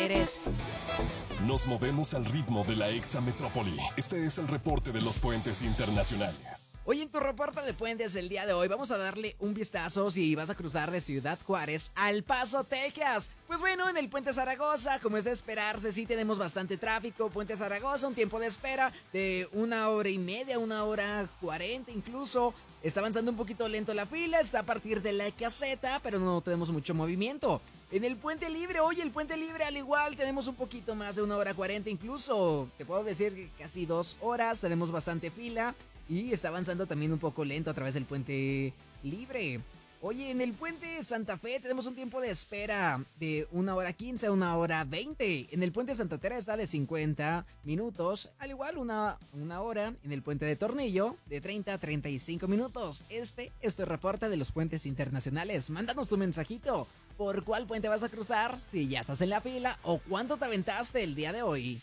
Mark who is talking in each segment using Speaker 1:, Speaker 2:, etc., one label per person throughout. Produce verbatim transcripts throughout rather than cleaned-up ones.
Speaker 1: quieres.
Speaker 2: Nos movemos al ritmo de la exametrópoli. Este es el reporte de los puentes internacionales.
Speaker 1: Hoy en tu reporte de puentes el día de hoy vamos a darle un vistazo si vas a cruzar de Ciudad Juárez a El Paso, Texas. Pues bueno, en el Puente Zaragoza, como es de esperarse, sí tenemos bastante tráfico. Puente Zaragoza, un tiempo de espera de una hora y media, una hora cuarenta incluso. Está avanzando un poquito lento la fila, está a partir de la caseta, pero no tenemos mucho movimiento. En el Puente Libre, oye, el Puente Libre al igual tenemos un poquito más de una hora cuarenta incluso. Te puedo decir que casi dos horas, tenemos bastante fila. Y está avanzando también un poco lento a través del Puente Libre. Oye, en el Puente Santa Fe tenemos un tiempo de espera de una hora quince a una hora veinte. En el Puente Santa Teresa de cincuenta minutos. Al igual una, una hora en el Puente de Tornillo de treinta a treinta y cinco minutos. Este es tu reporte de los puentes internacionales. Mándanos tu mensajito. ¿Por cuál puente vas a cruzar? Si ya estás en la fila o cuánto te aventaste el día de hoy.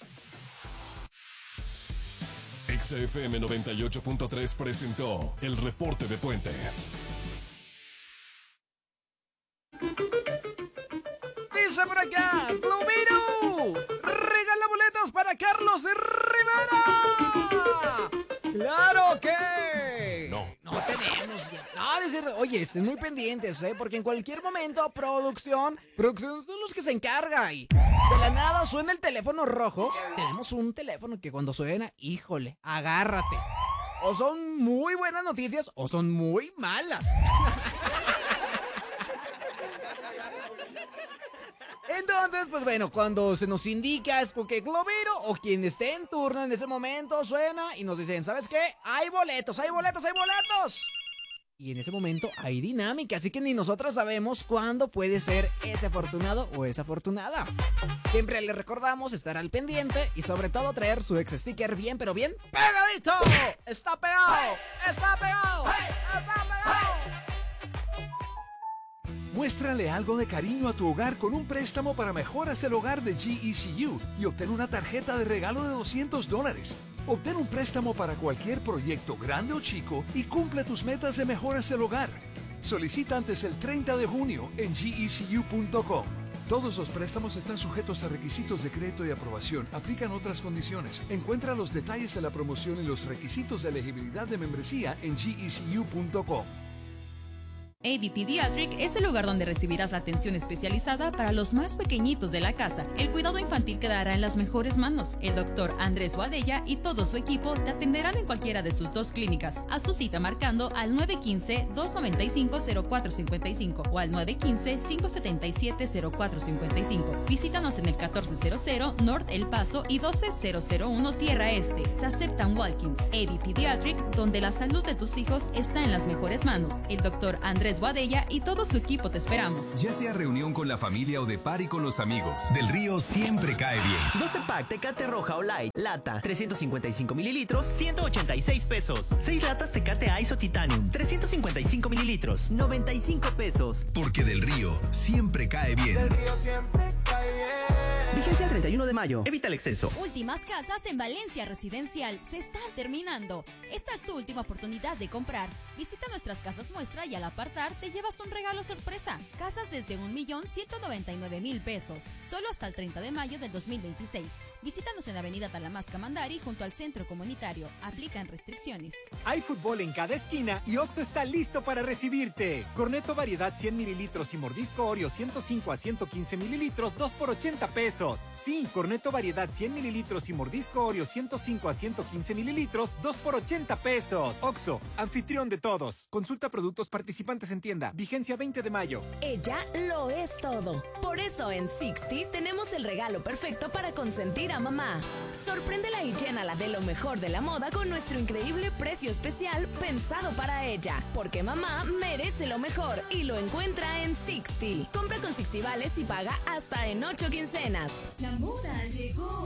Speaker 2: X F M noventa y ocho punto tres presentó el reporte de puentes.
Speaker 1: Dice por acá, Glomero, regala boletos para Carlos Rivera. ¡Claro que!
Speaker 2: No.
Speaker 1: No tenemos ya. No, dice, oye, estén muy pendientes, ¿eh? Porque en cualquier momento, producción, producción son los que se encargan. Y de la nada suena el teléfono rojo. Tenemos un teléfono que cuando suena, híjole, agárrate. O son muy buenas noticias o son muy malas. Entonces, pues bueno, cuando se nos indica es porque Globero o quien esté en turno en ese momento suena y nos dicen, ¿sabes qué? Hay boletos, hay boletos, hay boletos. Y en ese momento hay dinámica, así que ni nosotros sabemos cuándo puede ser ese afortunado o esa afortunada. Siempre le recordamos estar al pendiente y sobre todo traer su ex sticker bien, pero bien pegadito. Está pegado, está pegado, está pegado.
Speaker 3: Muéstrale algo de cariño a tu hogar con un préstamo para mejoras del hogar de G E C U y obtén una tarjeta de regalo de doscientos dólares. Obtén un préstamo para cualquier proyecto grande o chico y cumple tus metas de mejoras del hogar. Solicita antes del treinta de junio en G E C U punto com. Todos los préstamos están sujetos a requisitos de crédito y aprobación. Aplican otras condiciones. Encuentra los detalles de la promoción y los requisitos de elegibilidad de membresía en G E C U punto com.
Speaker 4: A B Pediatric es el lugar donde recibirás atención especializada para los más pequeñitos de la casa. El cuidado infantil quedará en las mejores manos. El doctor Andrés Boadella y todo su equipo te atenderán en cualquiera de sus dos clínicas. Haz tu cita marcando al nueve uno cinco, dos nueve cinco, cero cuatro cinco cinco o al nueve uno cinco, cinco siete siete, cero cuatro cinco cinco. Visítanos en el catorce cero cero North El Paso y doce mil uno Tierra Este. Se aceptan walk-ins. A B Pediatric, donde la salud de tus hijos está en las mejores manos. El doctor Andrés Boadella y todo su equipo te esperamos.
Speaker 5: Ya sea reunión con la familia o de party con los amigos, Del Río siempre cae bien.
Speaker 6: doce pack Tecate Roja o Light, lata, trescientos cincuenta y cinco mililitros, ciento ochenta y seis pesos. seis latas Tecate Iso Titanium, trescientos cincuenta y cinco mililitros, noventa y cinco pesos.
Speaker 5: Porque Del Río siempre cae bien.
Speaker 7: Del Río siempre cae bien.
Speaker 6: Vigencia el treinta y uno de mayo. Evita el exceso.
Speaker 8: Últimas casas en Valencia Residencial se están terminando. Esta es tu última oportunidad de comprar. Visita nuestras casas muestra y al apartar te llevas un regalo sorpresa. Casas desde un millón ciento noventa y nueve mil pesos. Solo hasta el treinta de mayo del dos mil veintiséis. Visítanos en Avenida Talamasca Mandari junto al Centro Comunitario. Aplican restricciones.
Speaker 9: Hay fútbol en cada esquina y Oxxo está listo para recibirte. Corneto variedad cien mililitros y mordisco Oreo ciento cinco a ciento quince mililitros, dos por ochenta pesos. Sí, Corneto variedad cien mililitros y mordisco Oreo ciento cinco a ciento quince mililitros, dos por ochenta pesos. Oxxo, anfitrión de todos. Consulta productos participantes en tienda. Vigencia veinte de mayo.
Speaker 10: Ella lo es todo. Por eso en sesenta tenemos el regalo perfecto para consentir a mamá. Sorpréndela y llénala de lo mejor de la moda con nuestro increíble precio especial pensado para ella. Porque mamá merece lo mejor y lo encuentra en sesenta. Compra con sesenta vales y paga hasta en ocho quincenas.
Speaker 11: La moda llegó.